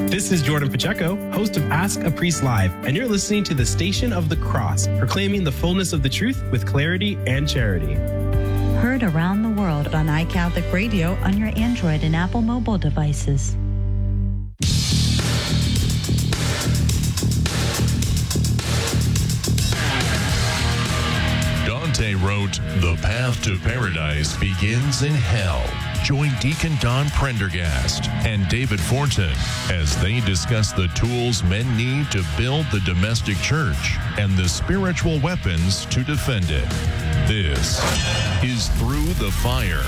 This is Jordan Pacheco, host of Ask a Priest Live, and you're listening to the Station of the Cross, proclaiming the fullness of the truth with clarity and charity. Heard around the world on iCatholic Radio on your Android and Apple mobile devices. Dante wrote, "The path to paradise begins in hell." Join Deacon Don Prendergast and David Fortin as they discuss the tools men need to build the domestic church and the spiritual weapons to defend it. This is Through the Fire.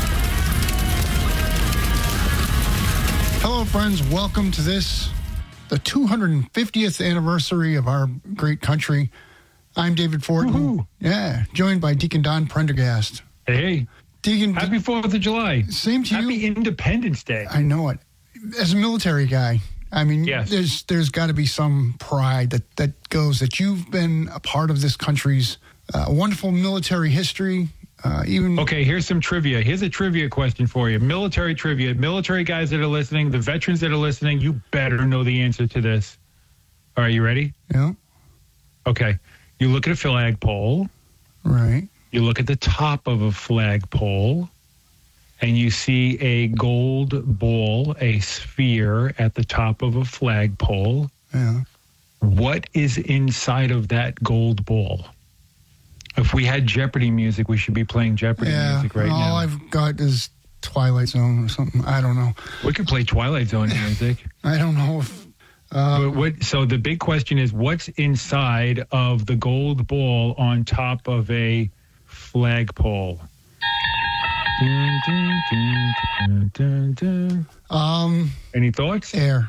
Hello, friends. Welcome to this, the 250th anniversary of our great country. I'm David Fortin. Woo-hoo. Yeah, joined by Deacon Don Prendergast. Hey. Deacon, Happy 4th of July. Same to you. Happy Independence Day. I know it. As a military guy, I mean, yes. there's got to be some pride that goes that you've been a part of this country's wonderful military history. Okay, here's some trivia. Here's a trivia question for you. Military trivia. Military guys that are listening, the veterans that are listening, you better know the answer to this. All right, you ready? Yeah. Okay. You look at a flagpole. Right. You look at the top of a flagpole, and you see a gold ball, a sphere at the top of a flagpole. Yeah. What is inside of that gold ball? If we had Jeopardy music, we should be playing Jeopardy music right now. All I've got is Twilight Zone or something. I don't know. We could play Twilight Zone music. I don't know if... So the big question is, what's inside of the gold ball on top of a flagpole? Dun, dun, dun, dun, dun, dun. Any thoughts? Air.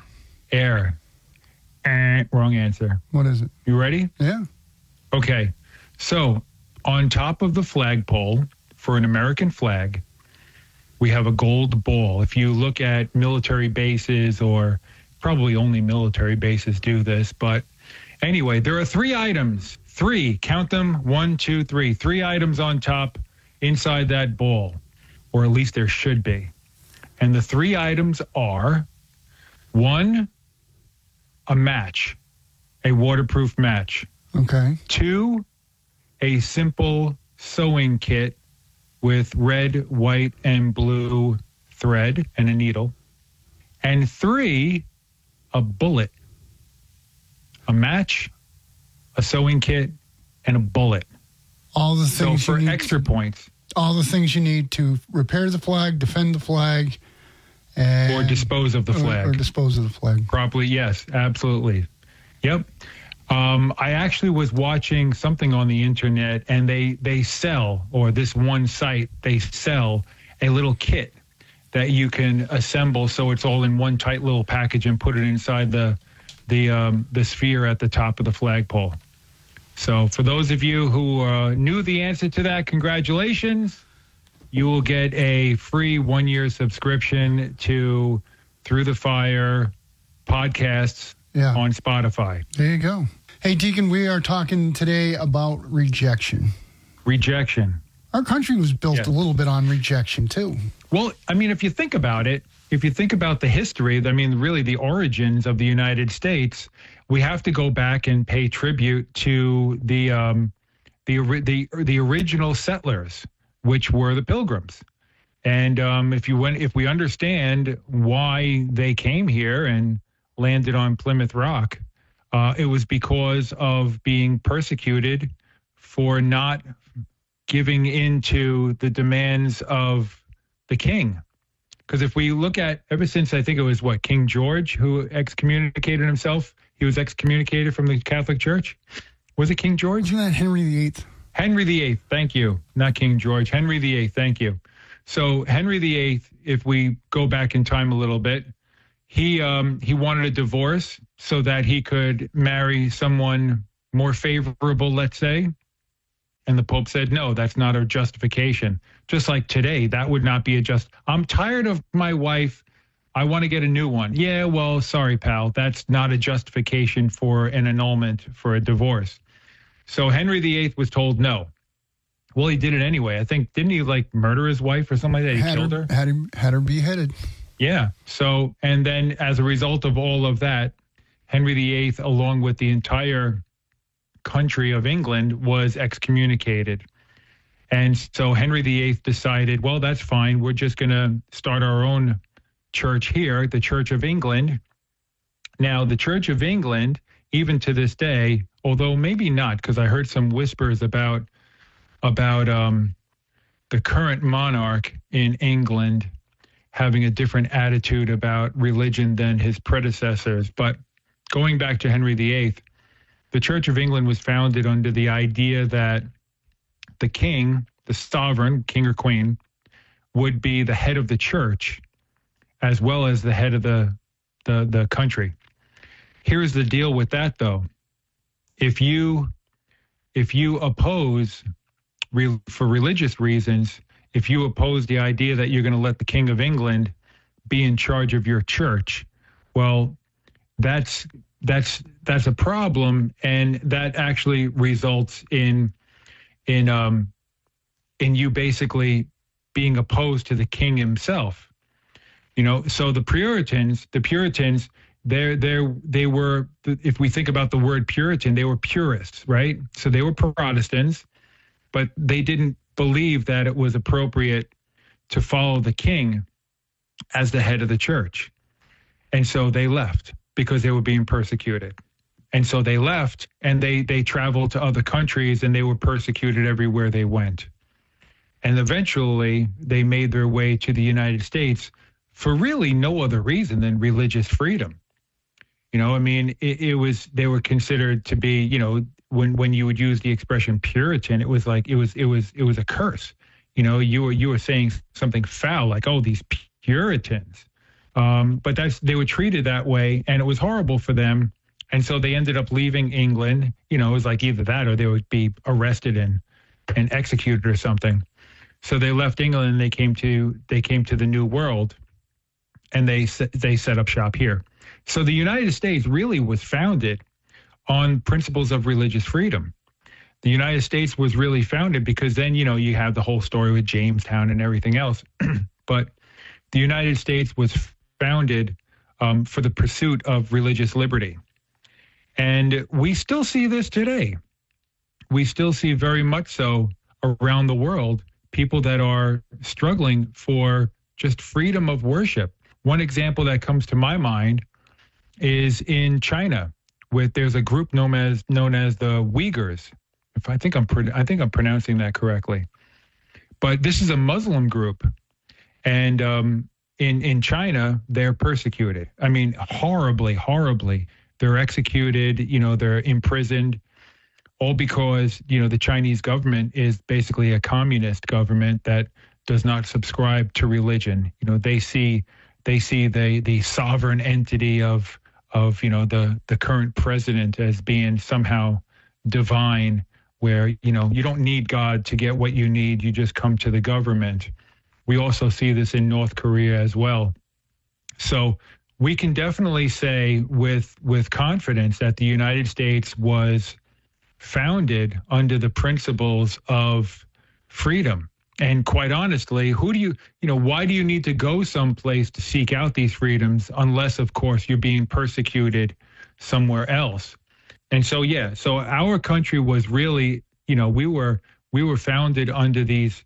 Wrong answer. What is it? You ready? Yeah. Okay. So on top of the flagpole for an American flag, we have a gold ball. If you look at military bases, or probably only military bases do this, but anyway, there are 3 items. 3, count them, 1, 2, 3. 3 items on top inside that ball, or at least there should be. And the 3 items are, 1, a match, a waterproof match. Okay. 2, a simple sewing kit with red, white, and blue thread and a needle. And 3, a bullet. A match, a sewing kit, and a bullet. All the things so for you need, extra points. All the things you need to repair the flag, defend the flag, or dispose of the flag. Or dispose of the flag. Properly, yes, absolutely. Yep. I actually was watching something on the internet, and they sell, or this one site, they sell a little kit that you can assemble so it's all in one tight little package and put it inside the sphere at the top of the flagpole. So for those of you who knew the answer to that, congratulations. You will get a free 1-year subscription to Through the Fire podcasts on Spotify. There you go. Hey, Deacon, we are talking today about rejection. Rejection. Our country was built a little bit on rejection, too. Well, I mean, if you think about it, if you think about the history, I mean, really the origins of the United States, we have to go back and pay tribute to the original settlers, which were the Pilgrims. And if we understand why they came here and landed on Plymouth Rock, it was because of being persecuted for not giving into the demands of the king. Because if we look at, ever since I think it was King George who excommunicated himself, he was excommunicated from the Catholic Church. Was it King George? Wasn't that Henry VIII? Henry VIII, thank you. Not King George, Henry VIII, thank you. So Henry VIII, if we go back in time a little bit, he wanted a divorce so that he could marry someone more favorable, let's say. And the Pope said, no, that's not a justification. Just like today, that would not be I'm tired of my wife. I want to get a new one. Yeah, well, sorry, pal. That's not a justification for an annulment for a divorce. So Henry VIII was told no. Well, he did it anyway. I think, didn't he murder his wife or something like that? He killed her? Had her beheaded. Yeah. So, and then as a result of all of that, Henry VIII, along with the entire country of England, was excommunicated. And so Henry VIII decided, well, that's fine. We're just going to start our own church here, the Church of England. Now, the Church of England, even to this day, although maybe not, because I heard some whispers about the current monarch in England having a different attitude about religion than his predecessors. But going back to Henry VIII, the Church of England was founded under the idea that the king, the sovereign, king or queen, would be the head of the church as well as the head of the country. Here's the deal with that, though. If you oppose, for religious reasons, if you oppose the idea that you're going to let the King of England be in charge of your church, well, that's a problem, and that actually results in you basically being opposed to the king himself. You know, so the Puritans, they were, if we think about the word Puritan, they were purists, right? So they were Protestants, but they didn't believe that it was appropriate to follow the king as the head of the church. And so they left because they were being persecuted. And so they left, and they traveled to other countries, and they were persecuted everywhere they went. And eventually they made their way to the United States for really no other reason than religious freedom. You know, I mean, they were considered to be, you know, when you would use the expression Puritan, it was like, it was a curse. You know, you were saying something foul, like, oh, these Puritans. But they were treated that way, and it was horrible for them. And so they ended up leaving England. You know, it was like either that or they would be arrested and executed or something. So they left England and they came to the New World, and they set up shop here. So the United States really was founded on principles of religious freedom. The United States was really founded because then, you know, you have the whole story with Jamestown and everything else. But the United States was founded for the pursuit of religious liberty. And we still see this today. We still see very much so around the world, people that are struggling for just freedom of worship. One example that comes to my mind is in China, where there's a group known as the Uyghurs. I think I'm pronouncing that correctly. But this is a Muslim group, and in China, they're persecuted. I mean, horribly. They're executed, you know, they're imprisoned, all because, you know, the Chinese government is basically a communist government that does not subscribe to religion. You know, they see the sovereign entity of you know, the current president as being somehow divine, where, you know, you don't need God to get what you need, you just come to the government. We also see this in North Korea as well. So we can definitely say with confidence that the United States was founded under the principles of freedom. And quite honestly, why do you need to go someplace to seek out these freedoms unless, of course, you're being persecuted somewhere else? And so, yeah, so our country was really, you know, we were founded under these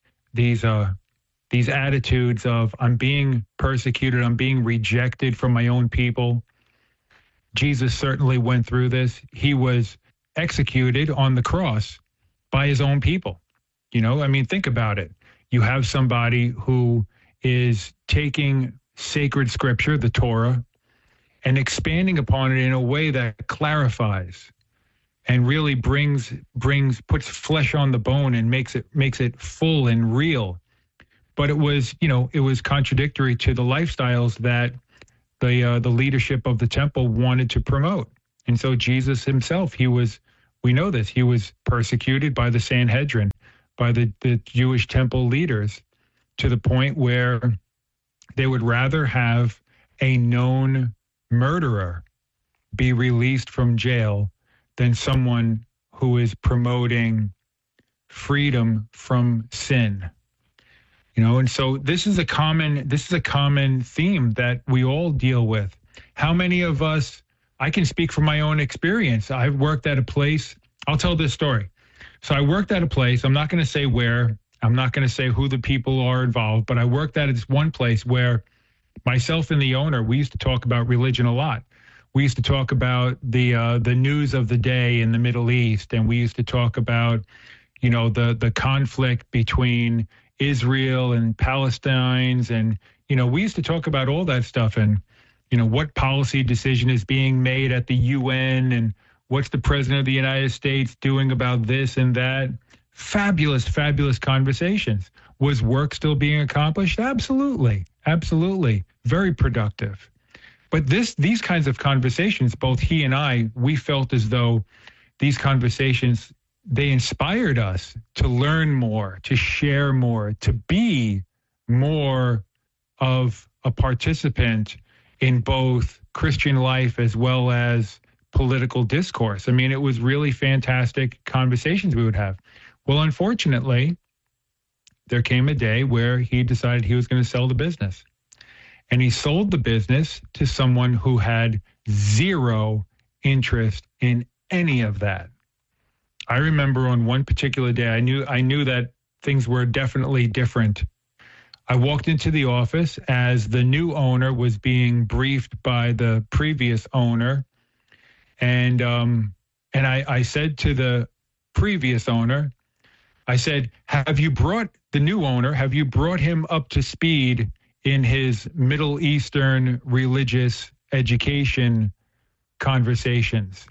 attitudes of, I'm being persecuted, I'm being rejected from my own people. Jesus certainly went through this. He was executed on the cross by his own people. You know, I mean, think about it. You have somebody who is taking sacred scripture, the Torah, and expanding upon it in a way that clarifies and really puts flesh on the bone and makes it full and real. But it was contradictory to the lifestyles that the leadership of the temple wanted to promote. And so Jesus himself, we know this, he was persecuted by the Sanhedrin, by the Jewish temple leaders, to the point where they would rather have a known murderer be released from jail than someone who is promoting freedom from sin. And so this is a common theme that we all deal with. How many of us, I can speak from my own experience. I've worked at a place, I'll tell this story. So I worked at a place, I'm not going to say where, I'm not going to say who the people are involved, but I worked at this one place where myself and the owner, we used to talk about religion a lot. We used to talk about the news of the day in the Middle East, and we used to talk about, the conflict between Israel and Palestine, and we used to talk about all that stuff, and what policy decision is being made at the UN, and what's the president of the United States doing about this and that. Fabulous conversations. Was work still being accomplished? Absolutely. Very productive. But these kinds of conversations, both he and I, we felt as though these conversations, they inspired us to learn more, to share more, to be more of a participant in both Christian life as well as political discourse. I mean, it was really fantastic conversations we would have. Well, unfortunately, there came a day where he decided he was going to sell the business. And he sold the business to someone who had zero interest in any of that. I remember on one particular day, I knew that things were definitely different. I walked into the office as the new owner was being briefed by the previous owner. And I said to the previous owner, I said, have you brought him up to speed in his Middle Eastern religious education conversations?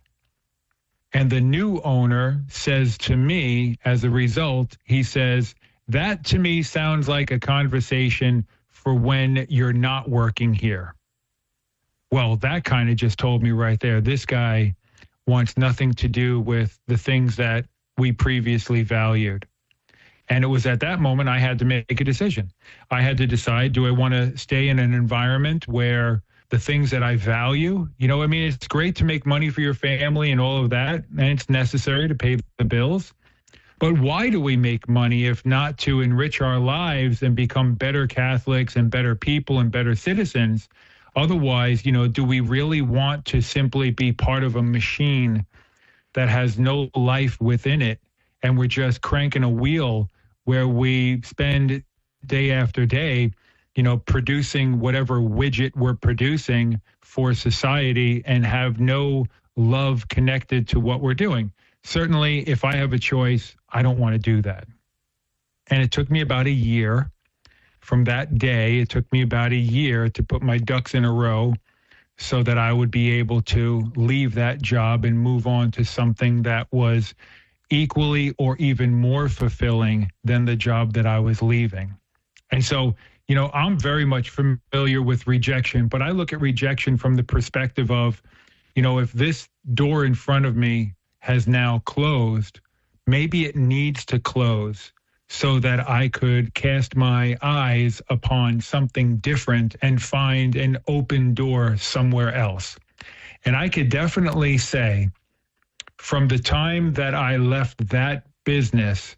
And the new owner says to me, as a result, he says, that to me sounds like a conversation for when you're not working here. Well, that kind of just told me right there, this guy wants nothing to do with the things that we previously valued. And it was at that moment I had to make a decision. I had to decide, do I want to stay in an environment where the things that I value, it's great to make money for your family and all of that, and it's necessary to pay the bills. But why do we make money if not to enrich our lives and become better Catholics and better people and better citizens? Otherwise, do we really want to simply be part of a machine that has no life within it, and we're just cranking a wheel where we spend day after day, producing whatever widget we're producing for society and have no love connected to what we're doing? Certainly, if I have a choice, I don't want to do that. And it took me about a year. From that day, it took me about a year to put my ducks in a row so that I would be able to leave that job and move on to something that was equally or even more fulfilling than the job that I was leaving. And so, I'm very much familiar with rejection, but I look at rejection from the perspective of, if this door in front of me has now closed, maybe it needs to close so that I could cast my eyes upon something different and find an open door somewhere else. And I could definitely say, from the time that I left that business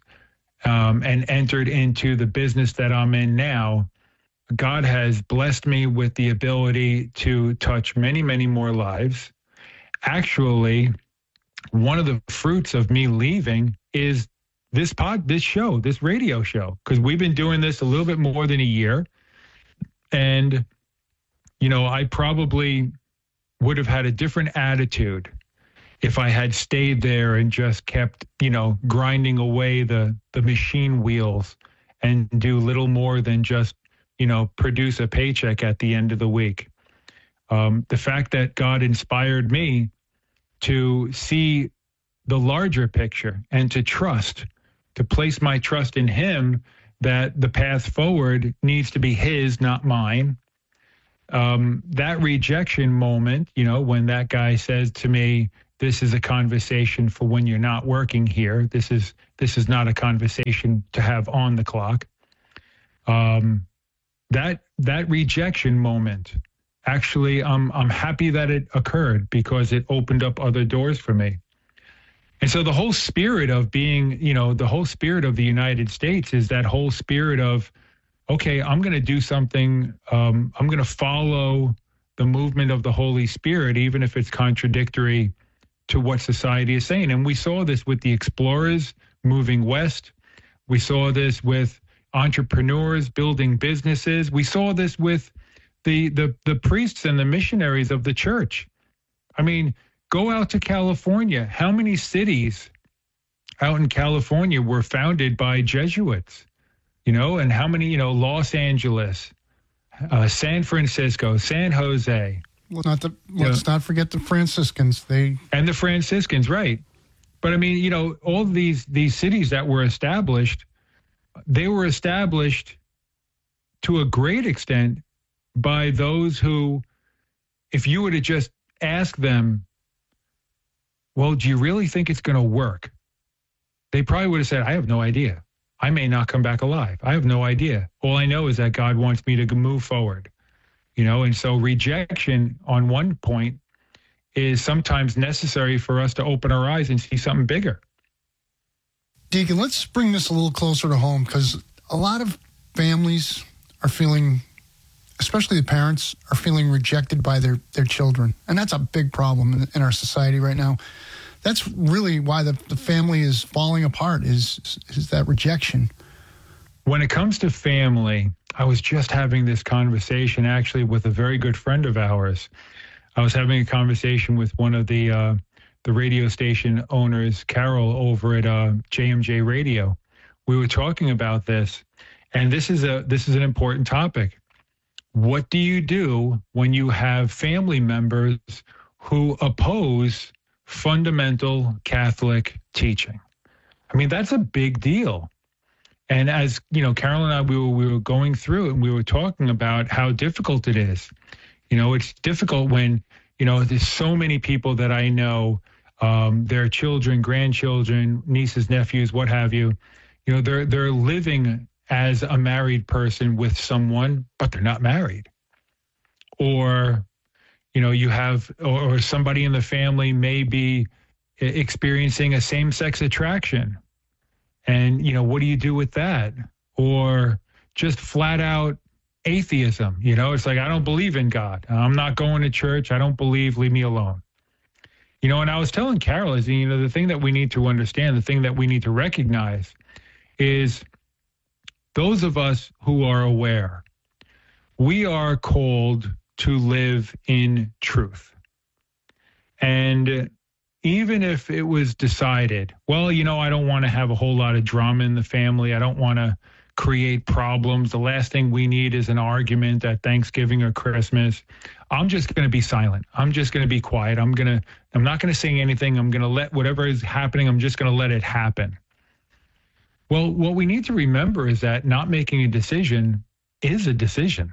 and entered into the business that I'm in now, God has blessed me with the ability to touch many, many more lives. Actually, one of the fruits of me leaving is this radio show, because we've been doing this a little bit more than a year. And, I probably would have had a different attitude if I had stayed there and just kept, grinding away the machine wheels and do little more than just, produce a paycheck at the end of the week. The fact that God inspired me to see the larger picture and to place my trust in him, that the path forward needs to be his, not mine. That rejection moment, when that guy says to me, this is a conversation for when you're not working here. This is not a conversation to have on the clock. That rejection moment, actually, I'm happy that it occurred because it opened up other doors for me. And so the whole spirit of being, the whole spirit of the United States is that whole spirit of okay, I'm going to do something. I'm going to follow the movement of the Holy Spirit, even if it's contradictory to what society is saying. And we saw this with the explorers moving west. We saw this with entrepreneurs building businesses. We saw this with the priests and the missionaries of the church. I mean, go out to California. How many cities out in California were founded by Jesuits? And how many, Los Angeles, San Francisco, San Jose. Let's not forget the Franciscans. And the Franciscans, right. But I mean, all these cities that were established, they were established to a great extent by those who, if you were to just ask them, well, do you really think it's going to work? They probably would have said, I have no idea. I may not come back alive. I have no idea. All I know is that God wants me to move forward. And so rejection on one point is sometimes necessary for us to open our eyes and see something bigger. Deacon, let's bring this a little closer to home, because a lot of families are feeling, especially the parents, are feeling rejected by their children. And that's a big problem in our society right now. That's really why the family is falling apart, is that rejection. When it comes to family, I was just having this conversation actually with a very good friend of ours. I was having a conversation with one of the radio station owners, Carol, over at JMJ Radio. We were talking about this, and this is an important topic. What do you do when you have family members who oppose fundamental Catholic teaching? I mean, that's a big deal. And as Carol and I, we were going through it, and we were talking about how difficult it is. It's difficult when, there's so many people that I know, their children, grandchildren, nieces, nephews, what have you, they're living as a married person with someone, but they're not married. Or, you have, or somebody in the family may be experiencing a same-sex attraction. And, what do you do with that? Or just flat out atheism. It's like, I don't believe in God. I'm not going to church. I don't believe, leave me alone. And I was telling Carol, is, the thing that we need to understand, the thing that we need to recognize is those of us who are aware, we are called to live in truth. And even if it was decided, well, I don't want to have a whole lot of drama in the family. I don't want to create problems. The last thing we need is an argument at Thanksgiving or Christmas. I'm just going to be silent. I'm just going to be quiet. I'm not going to say anything. I'm going to let whatever is happening, I'm just going to let it happen. Well, what we need to remember is that not making a decision is a decision.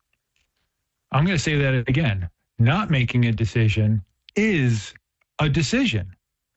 I'm going to say that again. Not making a decision is a decision.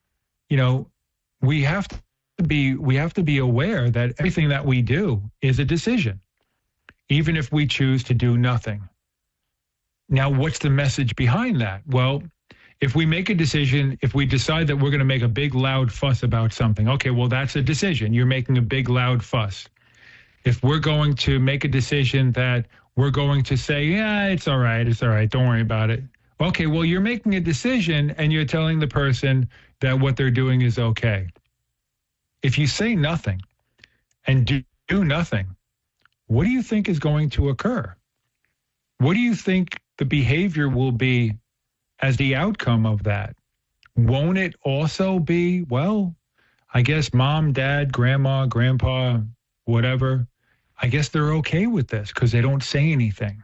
We have to be aware that everything that we do is a decision, even if we choose to do nothing. Now, what's the message behind that? Well, if we make a decision, if we decide that we're going to make a big loud fuss about something, okay, well, that's a decision. You're making a big loud fuss. If we're going to make a decision that we're going to say, yeah, it's all right, don't worry about it. Okay, well, you're making a decision and you're telling the person that what they're doing is okay. If you say nothing and do nothing, what do you think is going to occur? What do you think the behavior will be as the outcome of that? Won't it also be, well, I guess mom, dad, grandma, grandpa, whatever, I guess they're okay with this because they don't say anything.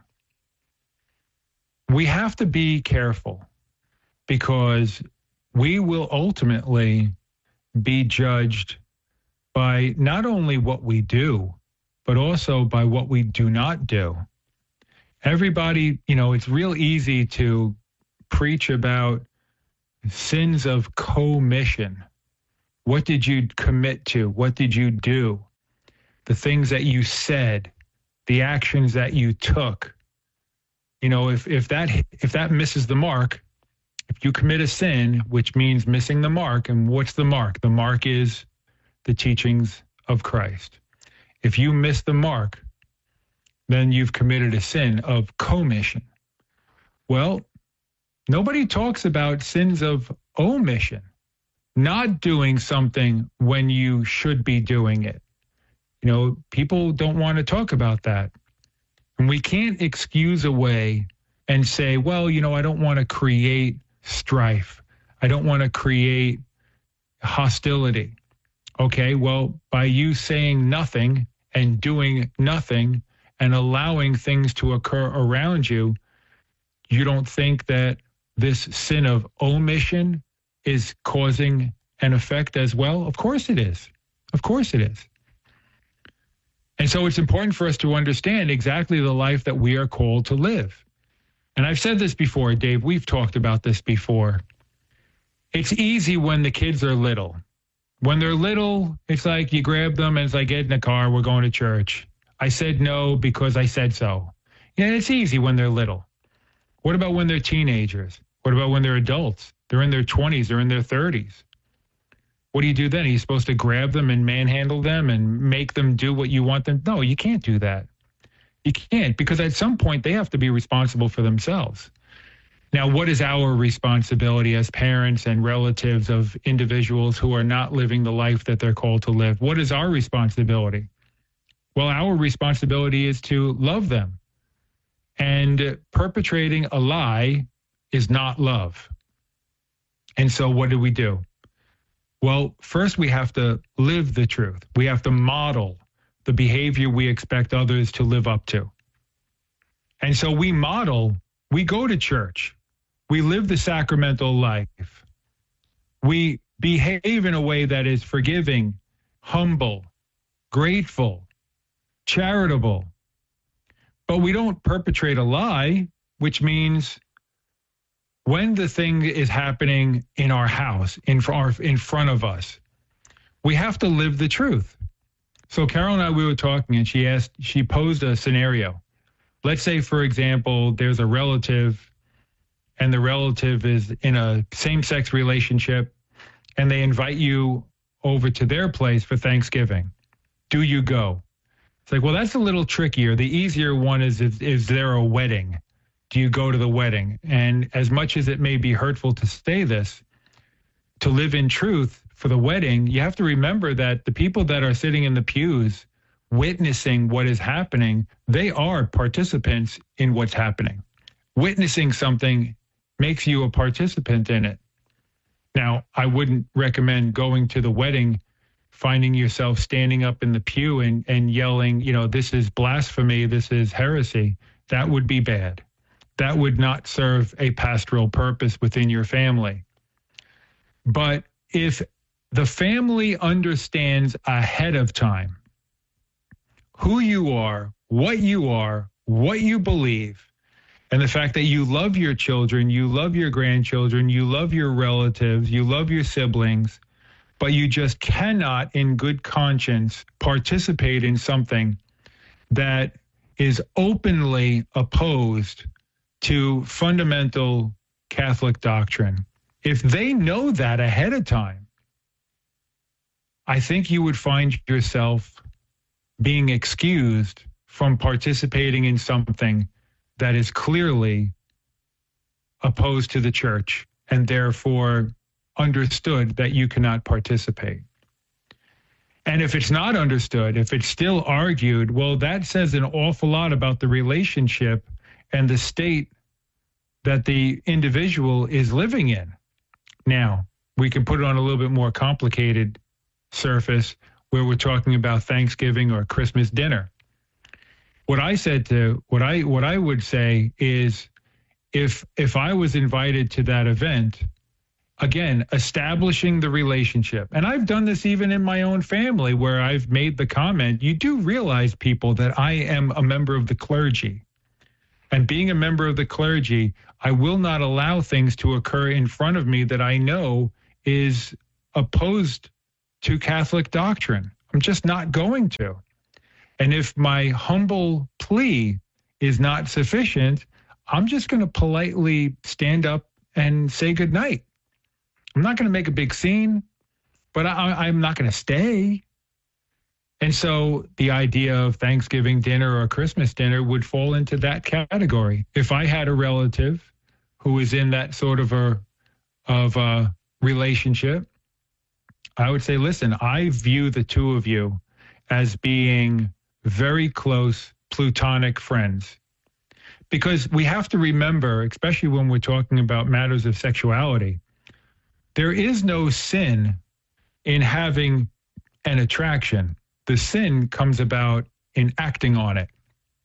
We have to be careful because we will ultimately be judged by not only what we do, but also by what we do not do. Everybody, it's real easy to preach about sins of commission. What did you commit to? What did you do? The things that you said, the actions that you took. If that misses the mark, if you commit a sin, which means missing the mark, and what's the mark? The mark is the teachings of Christ. If you miss the mark, then you've committed a sin of commission. Well, nobody talks about sins of omission, not doing something when you should be doing it. You know, people don't want to talk about that. And we can't excuse away and say, well, you know, I don't want to create strife. I don't want to create hostility. Okay, well, by you saying nothing and doing nothing and allowing things to occur around you, you don't think that this sin of omission is causing an effect as well? Of course it is. Of course it is. And so it's important for us to understand exactly the life that we are called to live. And I've said this before, Dave, we've talked about this before. It's easy when the kids are little. When they're little, it's like you grab them and it's like, get in the car, we're going to church. I said no because I said so. Yeah, it's easy when they're little. What about when they're teenagers? What about when they're adults? They're in their 20s, they're in their 30s. What do you do then? Are you supposed to grab them and manhandle them and make them do what you want them? No, you can't do that. You can't, because at some point they have to be responsible for themselves. Now, what is our responsibility as parents and relatives of individuals who are not living the life that they're called to live? What is our responsibility? Well, our responsibility is to love them. And perpetrating a lie is not love. And so what do? Well, first we have to live the truth. We have to model the behavior we expect others to live up to. And so we go to church. We live the sacramental life. We behave in a way that is forgiving, humble, grateful, charitable. But we don't perpetrate a lie, which means when the thing is happening in our house, in front of us, we have to live the truth. So Carol and I, we were talking, and she posed a scenario. Let's say, for example, there's a relative, and the relative is in a same-sex relationship, and they invite you over to their place for Thanksgiving. Do you go? It's like, well, that's a little trickier. The easier one is there a wedding? Do you go to the wedding? And as much as it may be hurtful to say this, to live in truth for the wedding, you have to remember that the people that are sitting in the pews witnessing what is happening, they are participants in what's happening. Witnessing something makes you a participant in it. Now, I wouldn't recommend going to the wedding, finding yourself standing up in the pew and yelling, you know, this is blasphemy, this is heresy. That would be bad. That would not serve a pastoral purpose within your family. But if the family understands ahead of time who you are, what you believe, and the fact that you love your children, you love your grandchildren, you love your relatives, you love your siblings, but you just cannot in good conscience participate in something that is openly opposed to fundamental Catholic doctrine. If they know that ahead of time, I think you would find yourself being excused from participating in something that is clearly opposed to the church and therefore understood that you cannot participate. And if it's not understood, if it's still argued, well, that says an awful lot about the relationship and the state that the individual is living in. Now, we can put it on a little bit more complicated surface where we're talking about Thanksgiving or Christmas dinner. What I would say is if I was invited to that event, again, establishing the relationship. And I've done this even in my own family where I've made the comment, you do realize, people, that I am a member of the clergy. And being a member of the clergy, I will not allow things to occur in front of me that I know is opposed to Catholic doctrine. I'm just not going to. And if my humble plea is not sufficient, I'm just going to politely stand up and say goodnight. I'm not going to make a big scene, but I'm not going to stay. And so the idea of Thanksgiving dinner or Christmas dinner would fall into that category. If I had a relative who was in that sort of a relationship, I would say, listen, I view the two of you as being very close platonic friends. Because we have to remember, especially when we're talking about matters of sexuality, there is no sin in having an attraction. The sin comes about in acting on it.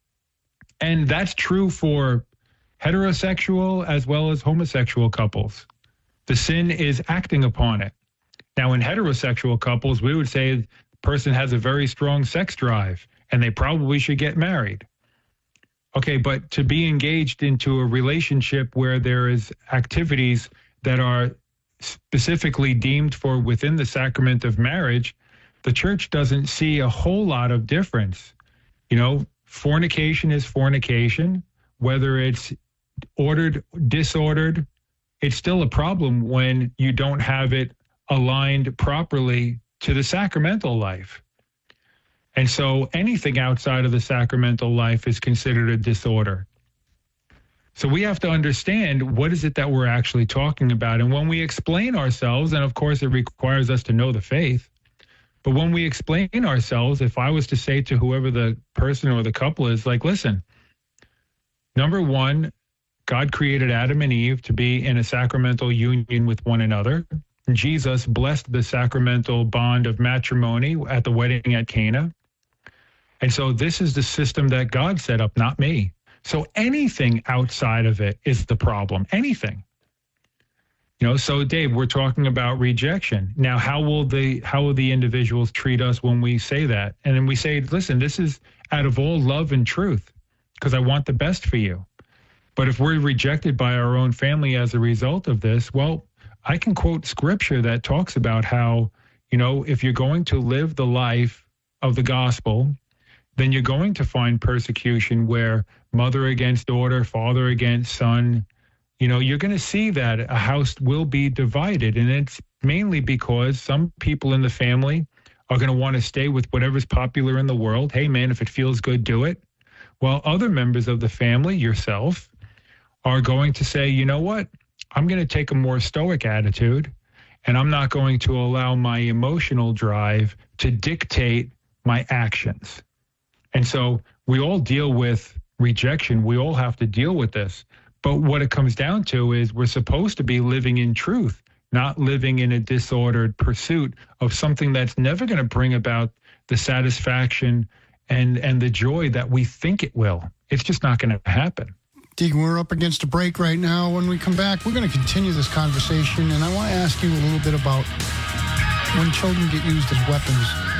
And that's true for heterosexual as well as homosexual couples. The sin is acting upon it. Now, in heterosexual couples, we would say the person has a very strong sex drive and they probably should get married. Okay, but to be engaged into a relationship where there is activities that are specifically deemed for within the sacrament of marriage, the church doesn't see a whole lot of difference. You know, fornication is fornication, whether it's ordered, disordered, it's still a problem when you don't have it aligned properly to the sacramental life. And so anything outside of the sacramental life is considered a disorder. So we have to understand what is it that we're actually talking about. And when we explain ourselves, and of course it requires us to know the faith, but when we explain ourselves, if I was to say to whoever the person or the couple is, like, listen, number one, God created Adam and Eve to be in a sacramental union with one another. Jesus blessed the sacramental bond of matrimony at the wedding at Cana. And so this is the system that God set up, not me. So anything outside of it is the problem, anything. You know, so Dave, we're talking about rejection. Now, how will the individuals treat us when we say that? And then we say, listen, this is out of all love and truth, because I want the best for you. But if we're rejected by our own family as a result of this, well, I can quote scripture that talks about how, you know, if you're going to live the life of the gospel, then you're going to find persecution where mother against daughter, father against son, you know, you're going to see that a house will be divided. And it's mainly because some people in the family are going to want to stay with whatever's popular in the world. Hey, man, if it feels good, do it. While other members of the family, yourself, are going to say, you know what, I'm going to take a more stoic attitude, and I'm not going to allow my emotional drive to dictate my actions. And so we all deal with rejection. We all have to deal with this. But what it comes down to is we're supposed to be living in truth, not living in a disordered pursuit of something that's never going to bring about the satisfaction and the joy that we think it will. It's just not going to happen. Deacon, we're up against a break right now. When we come back, we're going to continue this conversation, and I want to ask you a little bit about when children get used as weapons